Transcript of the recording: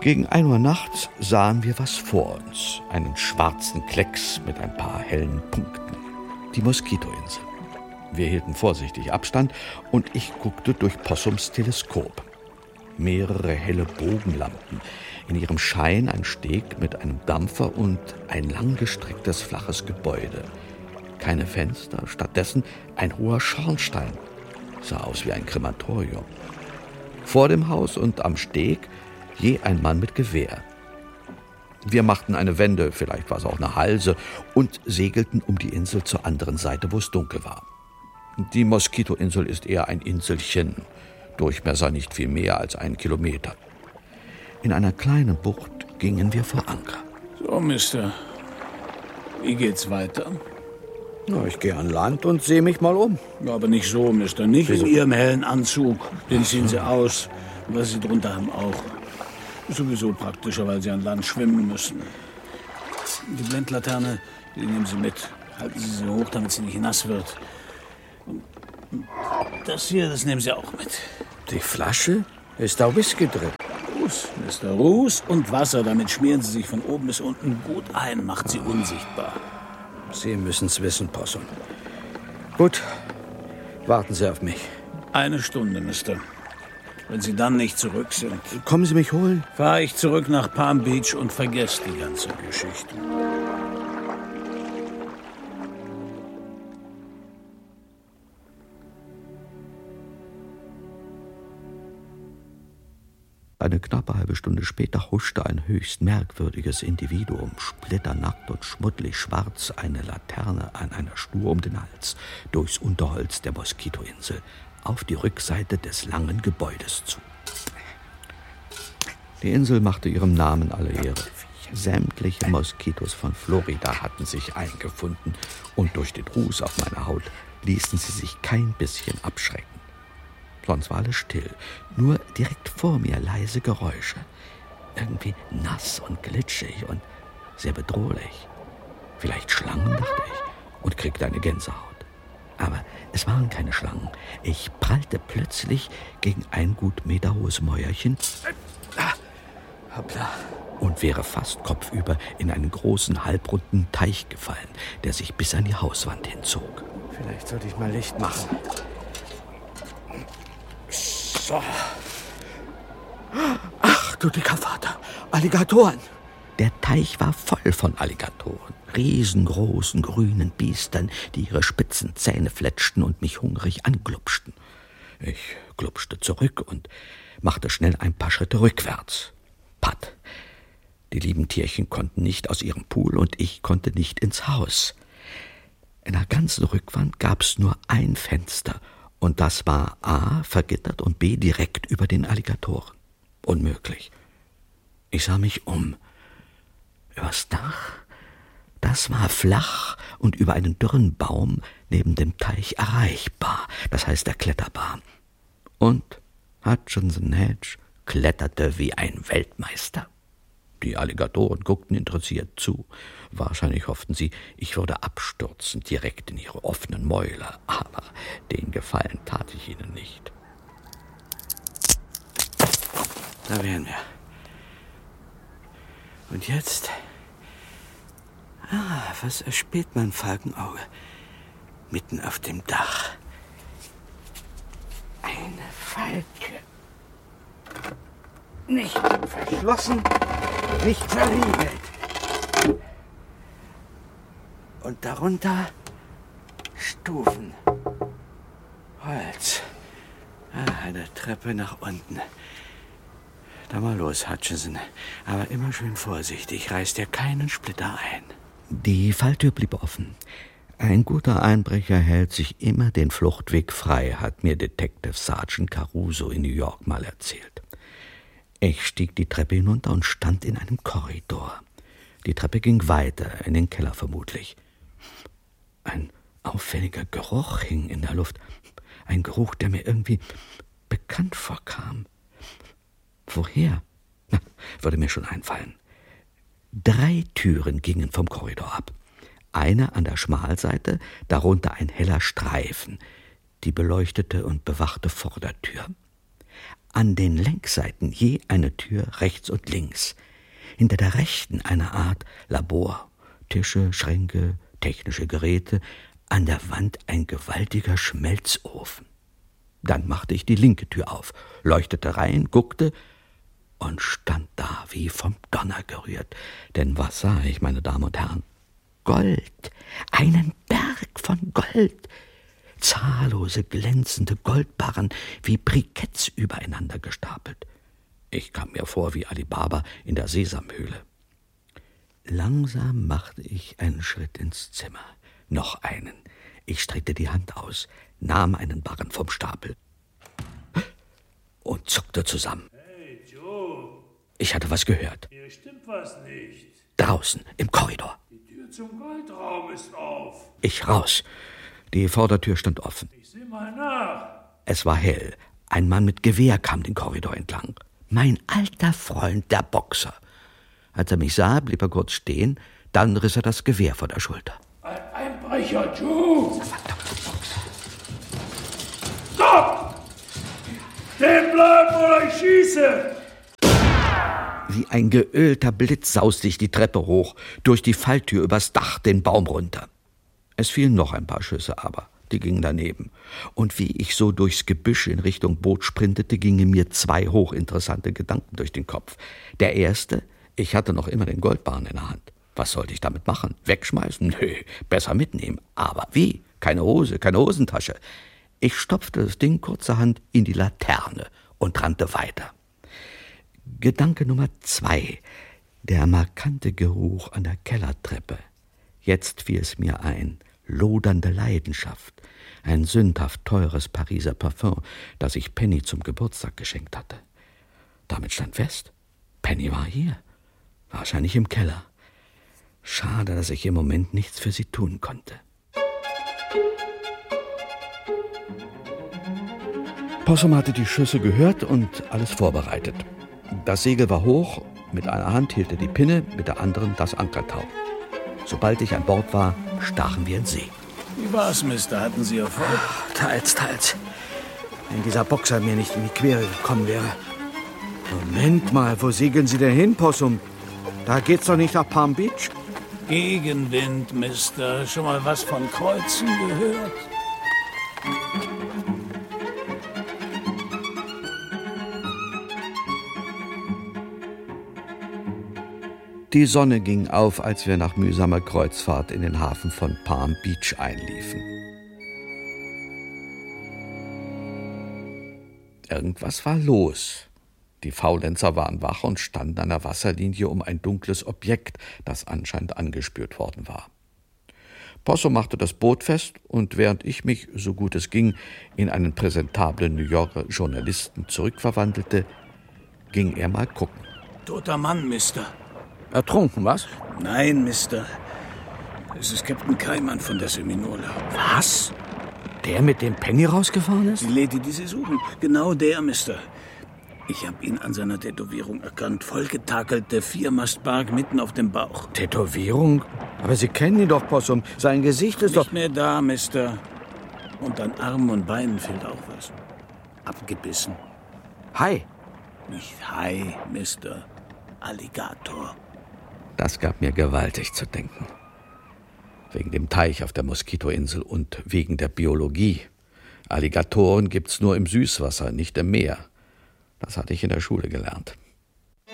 Gegen 1 Uhr nachts sahen wir was vor uns. Einen schwarzen Klecks mit ein paar hellen Punkten. Die Moskitoinsel. Wir hielten vorsichtig Abstand und ich guckte durch Possums Teleskop. Mehrere helle Bogenlampen. In ihrem Schein ein Steg mit einem Dampfer und ein langgestrecktes, flaches Gebäude. Keine Fenster, stattdessen ein hoher Schornstein. Sah aus wie ein Krematorium. Vor dem Haus und am Steg je ein Mann mit Gewehr. Wir machten eine Wende, vielleicht war es auch eine Halse, und segelten um die Insel zur anderen Seite, wo es dunkel war. Die Moskitoinsel ist eher ein Inselchen, Durchmesser nicht viel mehr als 1 Kilometer. In einer kleinen Bucht gingen wir vor Anker. So, Mister, wie geht's weiter? Na, ich gehe an Land und sehe mich mal um. Aber nicht so, Mister, nicht Wieso? in Ihrem hellen Anzug. Den ziehen Sie aus. Und was Sie drunter haben auch. Sowieso praktischer, weil Sie an Land schwimmen müssen. Die Blendlaterne, die nehmen Sie mit. Halten Sie sie hoch, damit sie nicht nass wird. Und das hier, das nehmen Sie auch mit. Die Flasche? Ist da Whisky drin? Ruß, Mr. Ruß und Wasser. Damit schmieren Sie sich von oben bis unten gut ein, macht Sie unsichtbar. Sie müssen's wissen, Possum. Gut, warten Sie auf mich. 1 Stunde, Mister. Wenn Sie dann nicht zurück sind, Kommen Sie mich holen? fahre ich zurück nach Palm Beach und vergesse die ganze Geschichte. Eine knappe halbe Stunde später huschte ein höchst merkwürdiges Individuum, splitternackt und schmuddelig schwarz, eine Laterne an einer Schnur um den Hals, durchs Unterholz der Moskitoinsel, auf die Rückseite des langen Gebäudes zu. Die Insel machte ihrem Namen alle Ehre. Sämtliche Moskitos von Florida hatten sich eingefunden und durch den Ruß auf meiner Haut ließen sie sich kein bisschen abschrecken. Sonst war alles still, nur direkt vor mir leise Geräusche. Irgendwie nass und glitschig und sehr bedrohlich. Vielleicht Schlangen, dachte ich, und kriegte eine Gänsehaut. Aber es waren keine Schlangen. Ich prallte plötzlich gegen ein gut Meter hohes Mäuerchen Hoppla. und wäre fast kopfüber in einen großen, halbrunden Teich gefallen, der sich bis an die Hauswand hinzog. Vielleicht sollte ich mal Licht machen. So. Ach, du dicker Vater. Alligatoren. Der Teich war voll von Alligatoren, riesengroßen grünen Biestern, die ihre spitzen Zähne fletschten und mich hungrig anglupschten. Ich glupschte zurück und machte schnell ein paar Schritte rückwärts. Patt. Die lieben Tierchen konnten nicht aus ihrem Pool und ich konnte nicht ins Haus. In der ganzen Rückwand gab's nur ein Fenster und das war A, vergittert und B, direkt über den Alligatoren. Unmöglich. Ich sah mich um. Übers Dach? Das war flach und über einen dürren Baum neben dem Teich erreichbar, das heißt erkletterbar. Und Hutchinson Hedge kletterte wie ein Weltmeister. Die Alligatoren guckten interessiert zu. Wahrscheinlich hofften sie, ich würde abstürzen direkt in ihre offenen Mäuler, aber den Gefallen tat ich ihnen nicht. Da wären wir. Und jetzt? Was erspäht mein Falkenauge? Mitten auf dem Dach. Eine Falke. Nicht verschlossen, nicht verriegelt. Und darunter Stufen. Holz. Eine Treppe nach unten. Da mal los, Hutchinson. Aber immer schön vorsichtig. Reiß dir keinen Splitter ein. Die Falltür blieb offen. Ein guter Einbrecher hält sich immer den Fluchtweg frei, hat mir Detective Sergeant Caruso in New York mal erzählt. Ich stieg die Treppe hinunter und stand in einem Korridor. Die Treppe ging weiter, in den Keller vermutlich. Ein auffälliger Geruch hing in der Luft. Ein Geruch, der mir irgendwie bekannt vorkam. Woher? Würde mir schon einfallen. 3 Türen gingen vom Korridor ab. Eine an der Schmalseite, darunter ein heller Streifen, die beleuchtete und bewachte Vordertür. An den Längsseiten je eine Tür rechts und links. Hinter der rechten eine Art Labor, Tische, Schränke, technische Geräte, an der Wand ein gewaltiger Schmelzofen. Dann machte ich die linke Tür auf, leuchtete rein, guckte und stand da wie vom Donner gerührt. Denn was sah ich, meine Damen und Herren? Gold, einen Berg von Gold. Zahllose glänzende Goldbarren wie Briketts übereinander gestapelt. Ich kam mir vor wie Ali Baba in der Sesamhöhle. Langsam machte ich einen Schritt ins Zimmer. Noch einen. Ich streckte die Hand aus, nahm einen Barren vom Stapel und zuckte zusammen. Hey, Joe. Ich hatte was gehört. Hier stimmt was nicht. Draußen, im Korridor. Die Tür zum Goldraum ist auf. Ich raus. Die Vordertür stand offen. Ich seh mal nach. Es war hell. Ein Mann mit Gewehr kam den Korridor entlang. Mein alter Freund, der Boxer. Als er mich sah, blieb er kurz stehen, dann riss er das Gewehr von der Schulter. Ein Einbrecher, Joe. Verdammte Boxer. Stopp! Stehen bleiben oder ich schieße! Wie ein geölter Blitz sauste ich die Treppe hoch, durch die Falltür übers Dach den Baum runter. Es fielen noch ein paar Schüsse, aber die gingen daneben. Und wie ich so durchs Gebüsch in Richtung Boot sprintete, gingen mir zwei hochinteressante Gedanken durch den Kopf. Der erste, ich hatte noch immer den Goldbarren in der Hand. Was sollte ich damit machen? Wegschmeißen? Nö, besser mitnehmen. Aber wie? Keine Hose, keine Hosentasche. Ich stopfte das Ding kurzerhand in die Laterne und rannte weiter. Gedanke Nummer 2. Der markante Geruch an der Kellertreppe. Jetzt fiel es mir ein. Lodernde Leidenschaft. Ein sündhaft teures Pariser Parfum, das ich Penny zum Geburtstag geschenkt hatte. Damit stand fest, Penny war hier. Wahrscheinlich im Keller. Schade, dass ich im Moment nichts für sie tun konnte. Possum hatte die Schüsse gehört und alles vorbereitet. Das Segel war hoch, mit einer Hand hielt er die Pinne, mit der anderen das Ankertau. Sobald ich an Bord war, stachen wir in See. Wie war's, Mister? Hatten Sie Erfolg? Teils. Wenn dieser Boxer mir nicht in die Quere gekommen wäre. Moment mal, wo segeln Sie denn hin, Possum? Da geht's doch nicht nach Palm Beach? Gegenwind, Mister. Schon mal was von Kreuzen gehört? Die Sonne ging auf, als wir nach mühsamer Kreuzfahrt in den Hafen von Palm Beach einliefen. Irgendwas war los. Die Faulenzer waren wach und standen an der Wasserlinie um ein dunkles Objekt, das anscheinend angespürt worden war. Possum machte das Boot fest und während ich mich, so gut es ging, in einen präsentablen New Yorker Journalisten zurückverwandelte, ging er mal gucken. Toter Mann, Mister. Ertrunken, was? Nein, Mister. Es ist Captain Keimann von der Seminola. Was? Der mit dem Penny rausgefahren ist? Die Lady, die Sie suchen. Genau der, Mister. Ich habe ihn an seiner Tätowierung erkannt. Vollgetakelte Viermastbark mitten auf dem Bauch. Tätowierung? Aber Sie kennen ihn doch, Possum. Sein Gesicht ist Nicht mehr da, Mister. Und an Armen und Beinen fehlt auch was. Abgebissen. Hai. Nicht Hai, Mister. Alligator. Das gab mir gewaltig zu denken. Wegen dem Teich auf der Moskitoinsel und wegen der Biologie. Alligatoren gibt's nur im Süßwasser, nicht im Meer. Das hatte ich in der Schule gelernt.